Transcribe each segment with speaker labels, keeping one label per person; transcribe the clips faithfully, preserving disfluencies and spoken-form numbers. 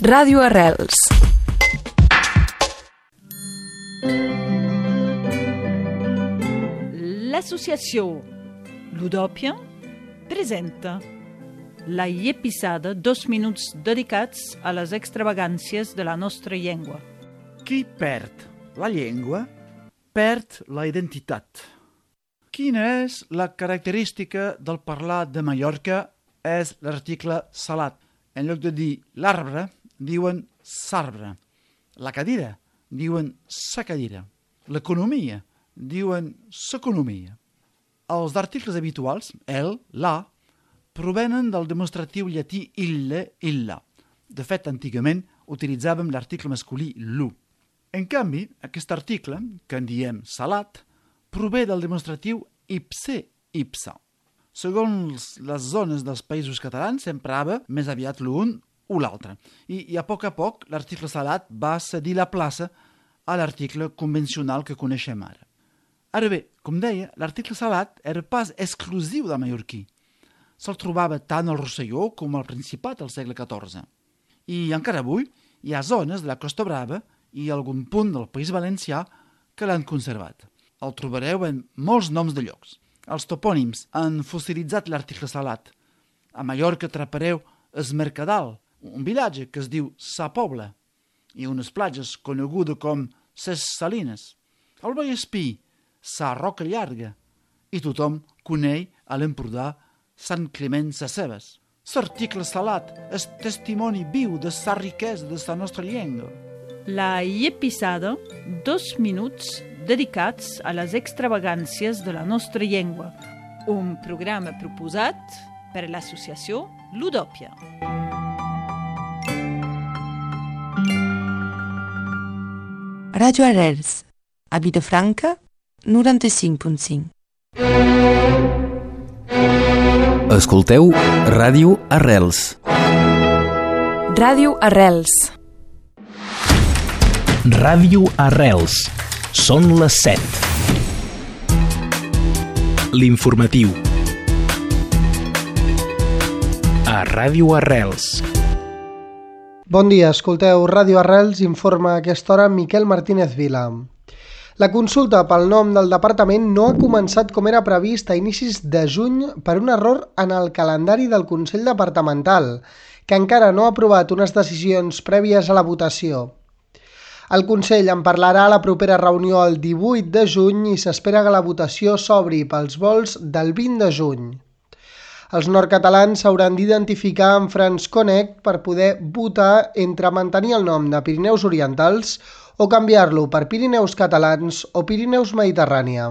Speaker 1: Ràdio Arrels.
Speaker 2: L'associació Ludòpia presenta la llepisada, dos minuts dedicats a les extravagàncies de la nostra llengua.
Speaker 3: Qui perd la llengua, perd la identitat. Quina és la característica del parlar de Mallorca? És l'article salat. En lloc de dir l'arbre, diuen s'arbre. La cadira, diuen sa cadira. L'economia, diuen s'economia. Els articles habituals, el, la, provenen del demostratiu llatí ille, illa. De fet, antigament utilitzàvem l'article masculí lu. En canvi, aquest article, que en diem salat, prové del demostratiu ipse, ipsa. Segons les zones dels països catalans, s'emprava més aviat l'un o l'altre. I, I a poc a poc, l'article salat va cedir la plaça a l'article convencional que coneixem ara. Ara bé, com deia, l'article salat era pas exclusiu del mallorquí. Se'l trobava tant al Rosselló com al Principat al segle catorze. I encara avui hi ha zones de la Costa Brava i algun punt del País Valencià que l'han conservat. El trobareu en molts noms de llocs. Els topònims han fossilitzat l'article salat. A Mallorca trapareu es Mercadal, un vilatge que es diu Sa Pobla, i unes platges conegudes com Ses Salines. Al Vallespí, Sa Roca Llarga, i tothom coneix a l'Empordà Sant Climent Sescebes. L'article salat és testimoni viu de sa riquesa de sa nostra llengua.
Speaker 2: La llepisada, dos minuts dedicats a les extravagàncies de la nostra llengua. Un programa proposat per l'associació Ludòpia.
Speaker 1: Ràdio Arrels, a Vilafranca, noranta-cinc punt cinc.
Speaker 4: Escolteu Ràdio Arrels.
Speaker 1: Ràdio Arrels.
Speaker 5: Ràdio Arrels. Són les set. L'informatiu. A Ràdio Arrels.
Speaker 6: Bon dia, escolteu Ràdio Arrels, informa a aquesta hora Miquel Martínez Vila. La consulta pel nom del departament no ha començat com era previst a inicis de juny per un error en el calendari del Consell Departamental, que encara no ha aprovat unes decisions prèvies a la votació. El Consell en parlarà a la propera reunió el divuit de juny i s'espera que la votació s'obri pels vols del vint de juny. Els nord-catalans s'hauran d'identificar amb France Connect per poder votar entre mantenir el nom de Pirineus Orientals o canviar-lo per Pirineus Catalans o Pirineus Mediterrània.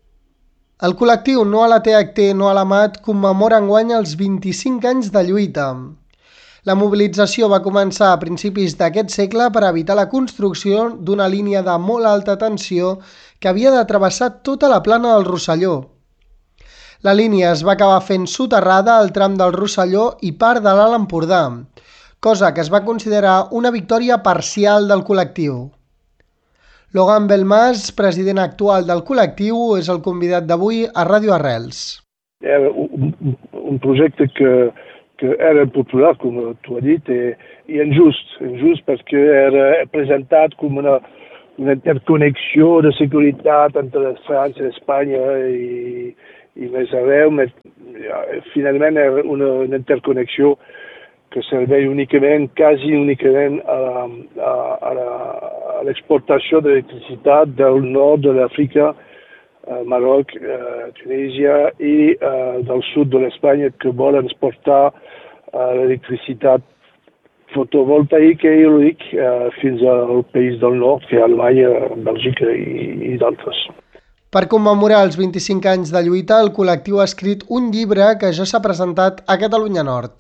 Speaker 6: El col·lectiu No a la T H T, No a la Mat commemora enguany els vint-i-cinc anys de lluita. La mobilització va començar a principis d'aquest segle per evitar la construcció d'una línia de molt alta tensió que havia de travessar tota la plana del Rosselló. La línia es va acabar fent soterrada al tram del Rosselló i part de l'Alt Empordà, cosa que es va considerar una victòria parcial del col·lectiu. Logan Belmas, president actual del col·lectiu, és el convidat d'avui a Ràdio Arrels.
Speaker 7: Era un, un projecte que que era popular, com tu has dit, i, i injust, injust perquè era presentat com una, una interconnexió de seguretat entre França i Espanya i, i més arreu, però finalment era una, una interconnexió que serveix únicament, quasi únicament a, a, a, a l'exportació d'electricitat del nord de l'Àfrica, Marroc, eh, Tunisia i eh, del sud de l'Espanya que volen exportar eh, l'electricitat fotovoltaica i eòlic eh, fins al país del nord, que és Alemanya, Bèlgica i, i d'altres.
Speaker 6: Per commemorar els vint-i-cinc anys de lluita, el col·lectiu ha escrit un llibre que ja s'ha presentat a Catalunya Nord.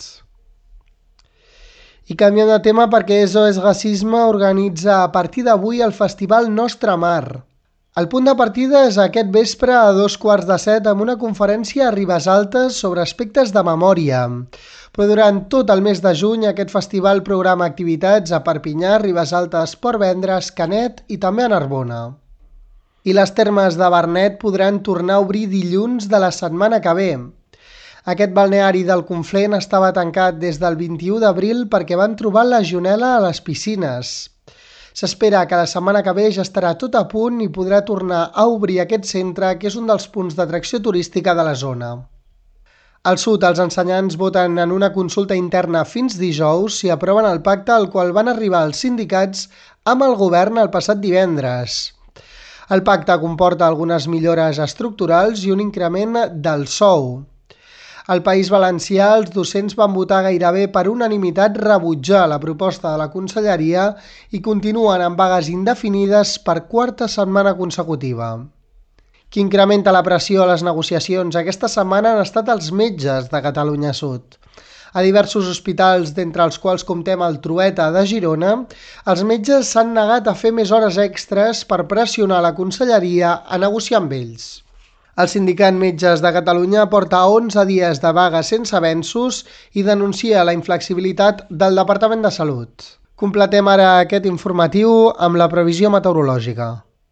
Speaker 6: I canviant de tema perquè S O S Racisme organitza a partir d'avui el festival Nostra Mar. El punt de partida és aquest vespre a dos quarts de set amb una conferència a Ribes Altes sobre aspectes de memòria. Però durant tot el mes de juny aquest festival programa activitats a Perpinyà, Ribes Altes, Portvendres, Canet i també a Narbona. I les termes de Vernet podran tornar a obrir dilluns de la setmana que ve. Aquest balneari del Conflent estava tancat des del vint-i-u d'abril perquè van trobar legionel·la a les piscines. S'espera que la setmana que ve ja estarà tot a punt i podrà tornar a obrir aquest centre, que és un dels punts d'atracció turística de la zona. Al sud, els ensenyants voten en una consulta interna fins dijous si aproven el pacte al qual van arribar els sindicats amb el govern el passat divendres. El pacte comporta algunes millores estructurals i un increment del sou. Al País Valencià, els docents van votar gairebé per unanimitat rebutjar la proposta de la Conselleria i continuen amb vagues indefinides per quarta setmana consecutiva. Qui incrementa la pressió a les negociacions aquesta setmana han estat els metges de Catalunya Sud. A diversos hospitals, d'entre els quals comptem el Trueta de Girona, els metges s'han negat a fer més hores extres per pressionar la Conselleria a negociar amb ells. El sindicat Metges de Catalunya porta onze dies de vaga sense avenços i denuncia la inflexibilitat del Departament de Salut. Completem ara aquest informatiu amb la previsió meteorològica.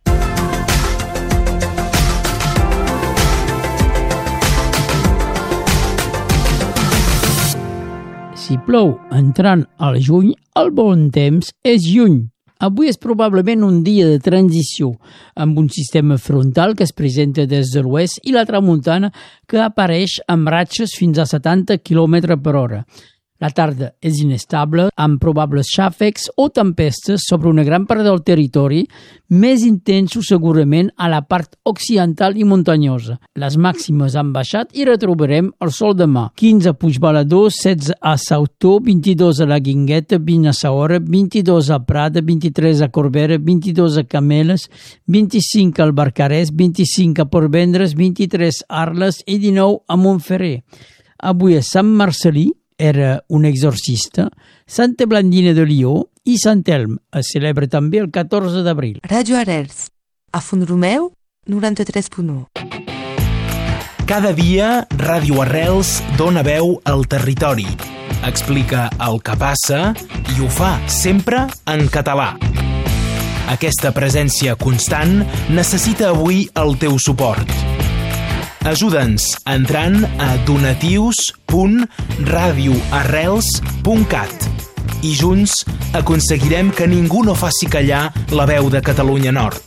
Speaker 8: Si plou entrant al juny, el bon temps és lluny. Avui és probablement un dia de transició, amb un sistema frontal que es presenta des de l'oest i la tramuntana que apareix amb ratxes fins a setanta quilòmetres per hora. La tarda és inestable, amb probables xàfecs o tempestes sobre una gran part del territori, més intensos segurament a la part occidental i muntanyosa. Les màximes han baixat i retrobarem el sol demà. quinze a Puigbalador, setze a Sautó, vint-i-dos a la Guingueta, vint a Saora, vint-i-dos a Prada, vint-i-tres a Corbera, vint-i-dos a Cameles, vint-i-cinc al Barcarès, vint-i-cinc a Portvendres, vint-i-tres a Arles i dinou a Montferrer. Avui a Sant Marcelí era un exorcista, Santa Blandina de Lió i Sant Elm es celebra també el catorze d'abril.
Speaker 1: Radio Arrels, a Font-romeu, noranta-tres punt u.
Speaker 5: Cada dia, Ràdio Arrels dona veu al territori. Explica el que passa i ho fa sempre en català. Aquesta presència constant necessita avui el teu suport. Ajuda'ns entrant a donatius punt radio arrels punt cat i junts aconseguirem que ningú no faci callar la veu de Catalunya Nord.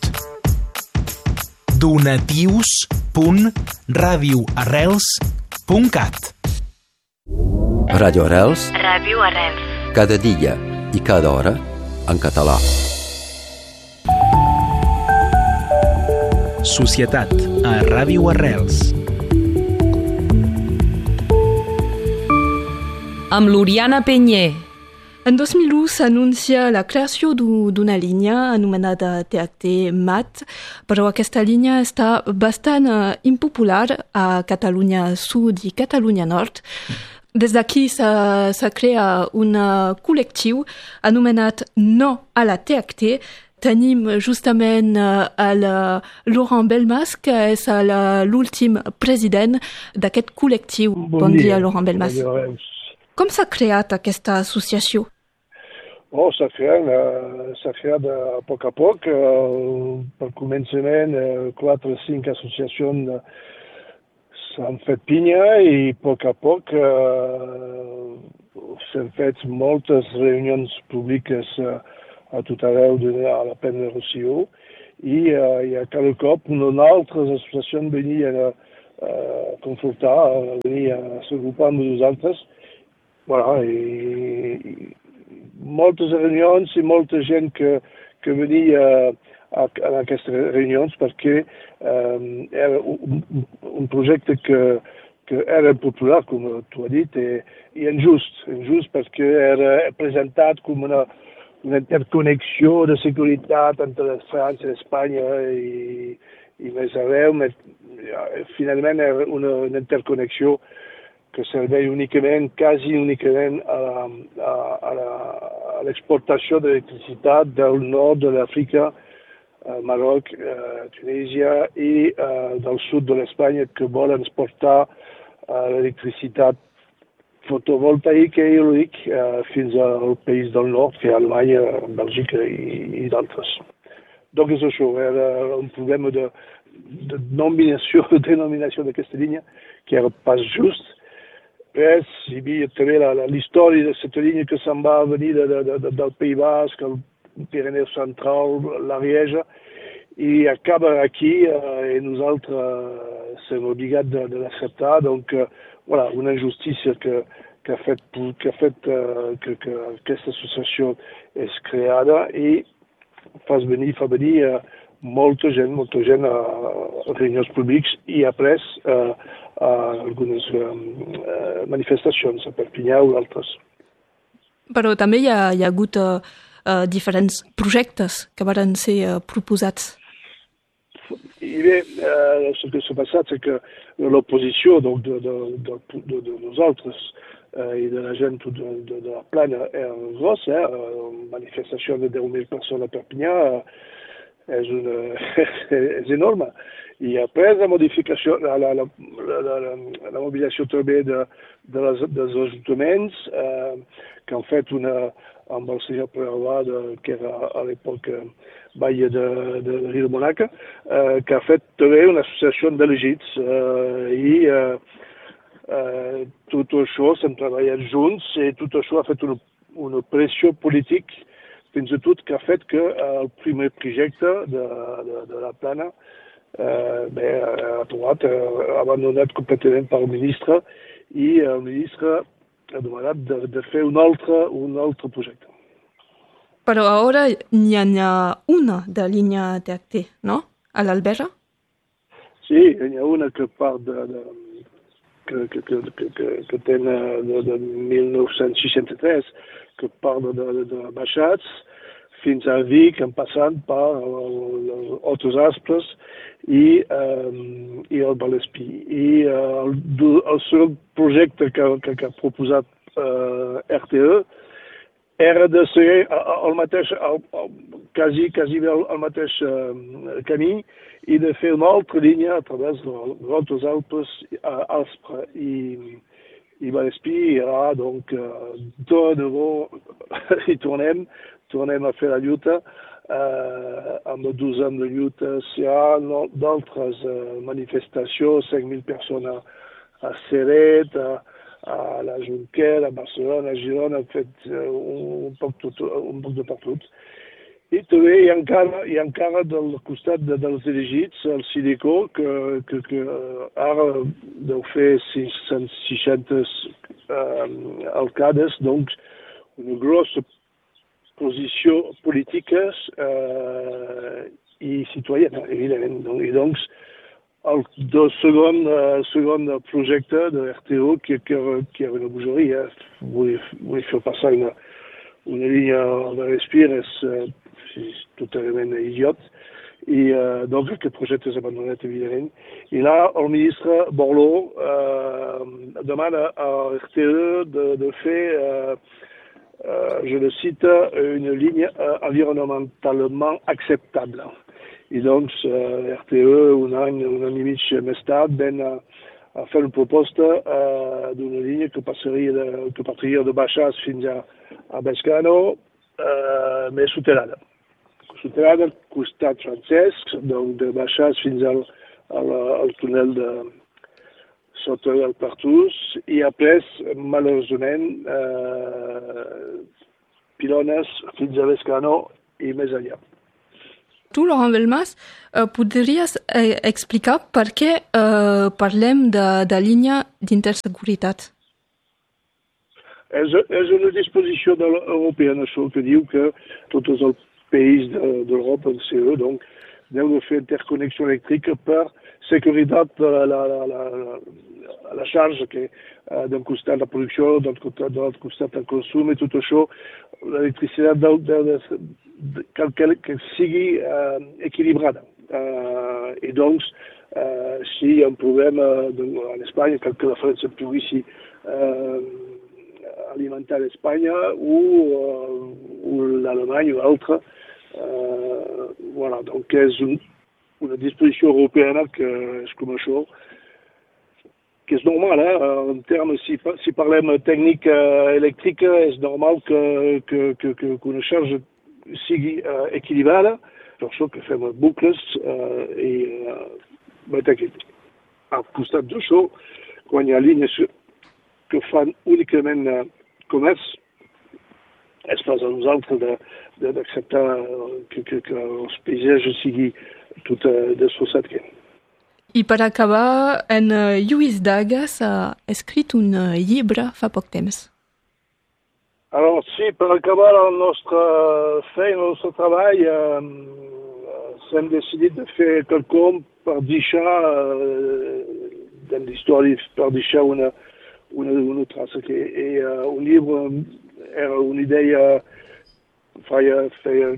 Speaker 5: donatius punt radio arrels punt cat.
Speaker 9: Ràdio Arrels.
Speaker 10: Ràdio Arrels.
Speaker 9: Cada dia i cada hora en català.
Speaker 5: Societat a Ràdio Arrels.
Speaker 1: Amb l'Oriana Penyer.
Speaker 11: En dos mil u s'anuncia la creació d'una línia anomenada T H T Mat, però aquesta línia està bastant impopular a Catalunya Sud i Catalunya Nord. Des d'aquí s'ha creat un col·lectiu anomenat No a la T H T. Tenim justament el Laurent Belmas, que és l'últim president d'aquest col·lectiu.
Speaker 7: Bon,
Speaker 11: bon dia,
Speaker 7: dia,
Speaker 11: Laurent Belmas. Com s'ha creat aquesta associació?
Speaker 7: Oh, s'ha creat, s'ha creat a poc a poc. Per començament, quatre o cinc associacions s'han fet pinya i a poc a poc s'han fet moltes reunions públiques a tot arreu a la Pen de Rosselló i, uh, i a cada cop una altres associacions venien a, a confortar, a venir a s'agrupar amb nosaltres. Voilà, i, i moltes reunions i molta gent que, que venia a, a aquestes reunions perquè um, era un, un projecte que, que era popular, com tu has dit, i, i injust, injust perquè era presentat com una una interconnexió de seguretat entre França i Espanya i, i més arreu, mais finalment era una, una interconnexió que serveix únicament, quasi únicament a, a, a l'exportació d'electricitat del nord de l'Àfrica, Marroc, Tunísia i del sud de l'Espanya que volen exportar l'electricitat fotovoltaica i eòlic eh, fins al país del nord, que és Alemanya, Bèlgica i, i d'altres. Donc és això, era un problema de, de denominació, de denominació d'aquesta línia, que era pas just, après, hi havia també la, la, l'història de aquesta línia que se'n va venir de, de, de, del País Basc, el Pirineu Central, l'Ariège, i acaba aquí, eh, i nosaltres eh, som obligats de, de l'acceptar. Donc, eh, voilà, una injustícia que, que ha fet, que, ha fet eh, que, que aquesta associació és creada i fa venir, fa venir eh, molta gent, molta gent a, a reunions públics i après eh, a algunes eh, manifestacions a Perpinyà o d'altres.
Speaker 11: Però també hi ha, hi ha hagut uh, uh, diferents projectes que van ser uh, proposats.
Speaker 7: I bé, eh, el que s'ha passat és que l'oposició de, de, de, de, de nosaltres eh, i de la gent de, de, de la plana era grossa, eh, una manifestació de deu mil persones a Perpinyà eh, és, una, és enorme. I après la modificació, la, la, la, la, la, la mobilització també de, de les, dels ajuntaments eh, que han fet una amb el senyor Prealà, que era a l'època Vall de, de, de Rio de Monaca, eh, que ha fet també una associació d'elegits eh, i eh, eh, tot això s'han treballat junts i tot això ha fet una, una pressió política fins i tot que ha fet que el primer projecte de, de, de la plana eh, bé, ha trobat eh, abandonat completament pel ministre i el ministre ha demanat de, de fer un altre, un altre projecte.
Speaker 11: Però ara n'hi ha una de línia T H T, no? A l'Albera?
Speaker 7: Sí, n'hi ha una que part de, de que, que, que, que, que, que té de, de mil nou-cents seixanta-tres, que part de, de, de Baixats fins a Vic, en passant per Altos Aspres i, eh, i el Vallespí. I eh, el, el segon projecte que, que, que ha proposat eh, R T E era de ser el mateix, el, el, quasi, quasi el, el mateix eh, camí i de fer una altra línia a través de Altos Alpes, Aspre i, i Vallespí. I là, donc, de nou hi tornem, tornem a fer la lluita. Eh, amb dos anys de lluita hi ha d'altres eh, manifestacions, cinc mil persones a Ceret, a, a la Junquera, a Barcelona, a Girona, han fet uh, un, poc tot, un poc de per tot. I també hi ha encara, hi ha encara del costat de, dels elegits, el Sideco, que, que, que ara deu fer sis-cents seixanta uh, alcaldes, doncs una grossa posició política uh, i citoyena, evidentment. I doncs, el del segon, uh, segon projecte de R T O, que, que, que era una bogeria, vull, vull fer passar una, una línia de respir, és, uh, és totalment idiot. I uh, donc aquest projecte és abandonat, evidentment. I là, el ministre Borloo uh, demana a R T E de, de fer, uh, uh, je le cite, une ligne uh, environnementalement acceptable. I doncs eh, R T E un any, un any i mig més tard ven a, a fer una proposta eh, d'una línia que passaria de, que partiria de Baixàs fins a, a Bescano, eh, més soterrada. Soterrada al costat francès, donc de Baixàs fins al, al, al túnel de sota del Partús, i après, malauradament, eh, pilones fins a Bescano i més enllà.
Speaker 11: Tu, Laurent Belmas, eh, podries eh, explicar per què eh, parlem de, de línia d'interseguretat?
Speaker 7: És, és una disposició de l'europea, això que diu que tots els països d'Europa, el C E, donc, deu de fer interconnexió elèctrica per seguretat de la, la, la, la, la xarxa, que uh, d'un costat la producció, d'un costat, costat el consum, i tot això, l'electricitat de, de, de, de, que, que sigui uh, equilibrada. Uh, I doncs, uh, si hi ha un problema en Espanya, cal que la França pugui uh, alimentar l'Espanya o, uh, o l'Alemanya o l'altre, Uh, voilà, donc és un, una disposició europea que és com això, que és normal, eh? En termes, si, si parlem tècnica elèctrica, és normal que, que, que, que una xarxa sigui uh, equilibrada, per això que fem bucles uh, i uh, al costat d'això, quan hi ha línies que fan únicament uh, comerç, és pas a nosaltres d'acceptar que, que, que els paisatges sigui tot uh, desfossat.
Speaker 11: I per acabar, en uh, Lluís Dagas ha escrit un uh, llibre fa poc temps.
Speaker 7: Alors, sí, per acabar la nostra feina, el nostre treball, eh, s'hem decidit de fer quelcom per deixar, eh, de l'història, per deixar una, una, una traça. Que, i, uh, un llibre era una idea, feia, feia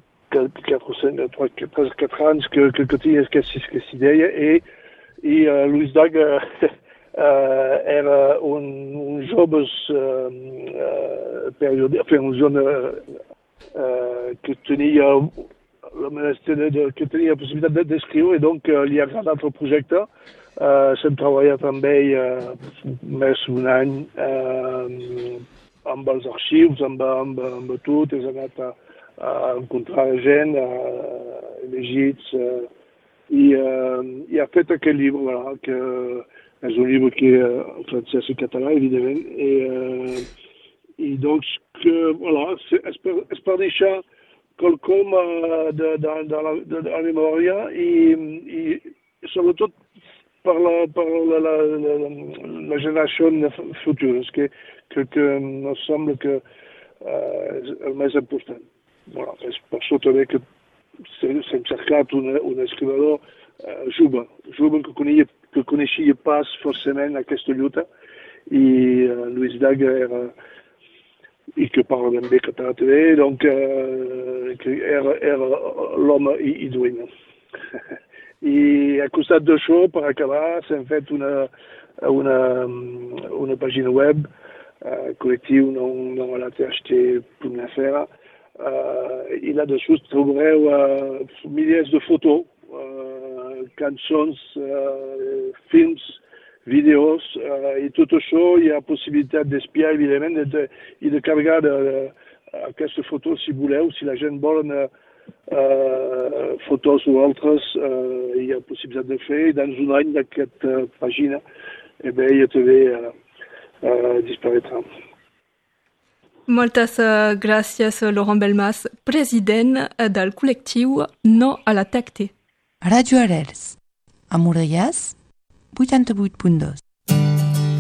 Speaker 7: quatre anys que, que, que tenia aquesta idea, i, i uh, Lluís Daga Uh, era un, un jove uh, uh, periodista, enfin, un jeune uh, uh, que tenia la que tenia la possibilitat d'escriure, i donc uh, li ha agradat el projecte. Uh, S'hem treballat amb ell uh, més d'un any uh, amb els arxius, amb, amb, amb tot, has anat a, a encontrar gent, a llegits, uh, i, uh, i ha fet aquest llibre, voilà, que és un llibre qui est en francès et català, évidemment, et, euh, et donc, que, voilà, és per, és per deixar quelcom uh, de, de, de, la, de, de la memòria i, i sobretot per la, per la, la, la, la generació futura, que, que, que em sembla que uh, és el més important. Voilà, és per això també que s'hem cercat un, un escrivador uh, jove, jove que coneixia que coneixia pas forcément aquesta lluita, i uh, Lluís Daga era, i que parla ben bé català també, donc uh, que era, era l'home idoni. I a costat d'això, per acabar, s'hem fet una, una, una pàgina web, uh, col·lectiu non, non a la T H T punt F R, uh, i là-dessous trobareu uh, milers de fotos, Uh, cançons, uh, films, vídeos, uh, i tot això hi ha possibilitat d'espiar, evidentment, i de, de, de carregar de, de, aquestes fotos, si voleu, si la gent vol uh, uh, fotos o altres, uh, hi ha possibilitat de fer, i dans un any d'aquesta uh, pàgina, eh bé, ja també uh, uh, disparaîtrà.
Speaker 11: Moltes uh, gràcies, Laurent Belmas, president del col·lectiu No a la T H T.
Speaker 1: Radio Arrels, a Morellàs, vuitanta-vuit punt dos.